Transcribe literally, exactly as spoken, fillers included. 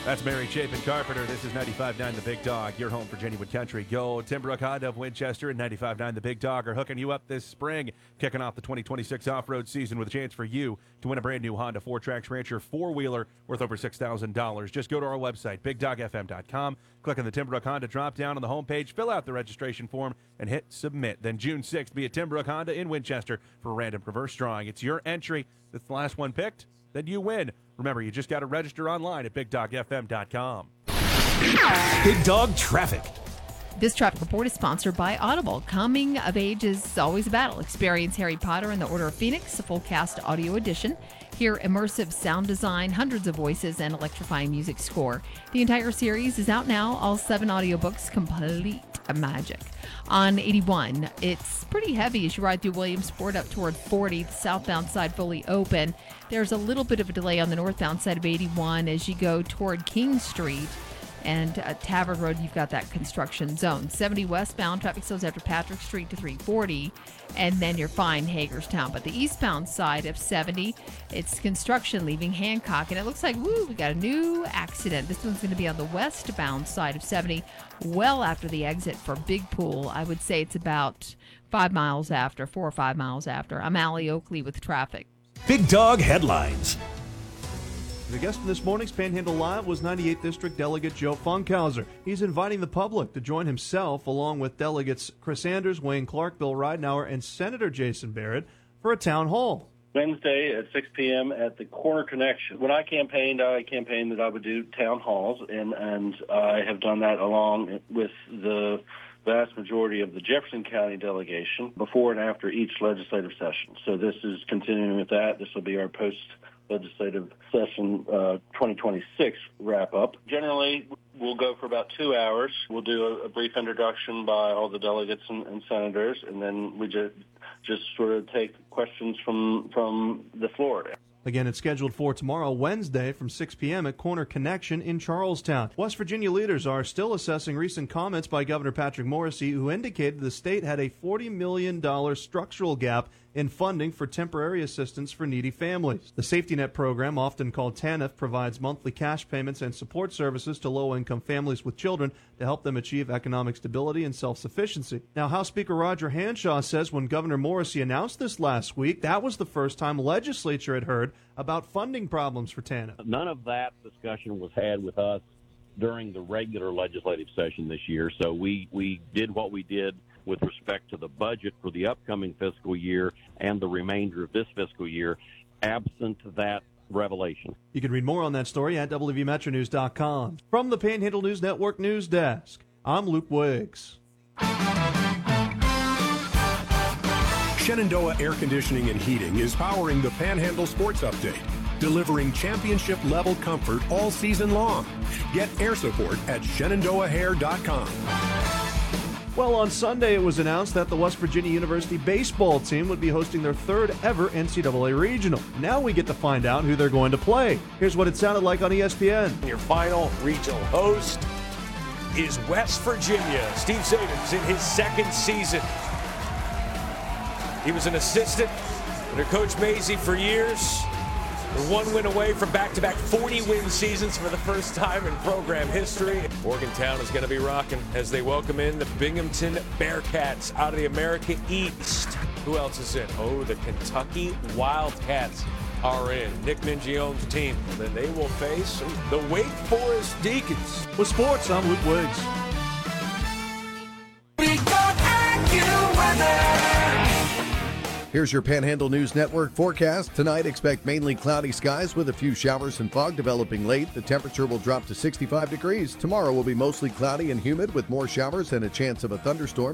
That's Mary Chapin Carpenter. This is ninety-five point nine The Big Dog, your home for genuine country. Go Timbrook Honda of Winchester and ninety-five point nine The Big Dog are hooking you up this spring, kicking off the twenty twenty-six off-road season with a chance for you to win a brand new Honda four Tracks Rancher four-wheeler worth over six thousand dollars. Just go to our website, big dog f m dot com, click on the Timbrook Honda drop-down on the homepage, fill out the registration form, and hit submit. Then June sixth, be at Timbrook Honda in Winchester for a random reverse drawing. It's your entry. That's the last one picked. Then you win. Remember, you just got to register online at big dog f m dot com. Big Dog Traffic. This traffic report is sponsored by Audible. Coming of age is always a battle. Experience Harry Potter and the Order of Phoenix, a full cast audio edition. Hear immersive sound design, hundreds of voices, and electrifying music score. The entire series is out now. All seven audiobooks complete magic. On eighty-one, it's pretty heavy as you ride through Williamsport up toward forty. The southbound side fully open. There's a little bit of a delay on the northbound side of eighty-one as you go toward King Street. And uh, Tavern Road, you've got that construction zone. seventy westbound, traffic slows after Patrick Street to three forty, and then you're fine, Hagerstown. But the eastbound side of seventy, it's construction leaving Hancock, and it looks like, woo, we got a new accident. This one's going to be on the westbound side of seventy, well after the exit for Big Pool. I would say it's about five miles after, four or five miles after. I'm Allie Oakley with traffic. Big Dog Headlines. The guest in this morning's Panhandle Live was ninety-eighth District Delegate Joe Funkhauser. He's inviting the public to join himself, along with delegates Chris Anders, Wayne Clark, Bill Ridenour, and Senator Jason Barrett, for a town hall. Wednesday at six p.m. at the Corner Connection. When I campaigned, I campaigned that I would do town halls, and, and I have done that along with the vast majority of the Jefferson County delegation before and after each legislative session. So this is continuing with that. This will be our post legislative session uh, twenty twenty-six wrap-up. Generally, we'll go for about two hours. We'll do a, a brief introduction by all the delegates and, and senators, and then we just, just sort of take questions from, from the floor. Again, it's scheduled for tomorrow, Wednesday, from six p.m. at Corner Connection in Charlestown. West Virginia leaders are still assessing recent comments by Governor Patrick Morrisey, who indicated the state had a forty million dollars structural gap in funding for temporary assistance for needy families. The Safety Net program, often called TANF, provides monthly cash payments and support services to low-income families with children to help them achieve economic stability and self-sufficiency. Now, House Speaker Roger Hanshaw says when Governor Morrisey announced this last week, that was the first time legislature had heard about funding problems for TANF. None of that discussion was had with us during the regular legislative session this year, so we, we did what we did with respect to the budget for the upcoming fiscal year and the remainder of this fiscal year, absent that revelation. You can read more on that story at w v metro news dot com. From the Panhandle News Network News Desk, I'm Luke Wiggs. Shenandoah Air Conditioning and Heating is powering the Panhandle Sports Update, delivering championship-level comfort all season long. Get air support at shenandoah hair dot com. Well, on Sunday it was announced that the West Virginia University baseball team would be hosting their third ever N C double A regional. Now we get to find out who they're going to play. Here's what it sounded like on E S P N. Your final regional host is West Virginia. Steve Zabin's in his second season. He was an assistant under Coach Mazey for years. They're one win away from back-to-back forty-win seasons for the first time in program history. Morgantown is going to be rocking as they welcome in the Binghamton Bearcats out of the America East. Who else is in? Oh, the Kentucky Wildcats are in. Nick Mingione's team. Then they will face the Wake Forest Deacons. With sports, I'm Luke Wiggs. We got AccuWeather. Here's your Panhandle News Network forecast. Tonight, expect mainly cloudy skies with a few showers and fog developing late. The temperature will drop to sixty-five degrees. Tomorrow will be mostly cloudy and humid with more showers and a chance of a thunderstorm.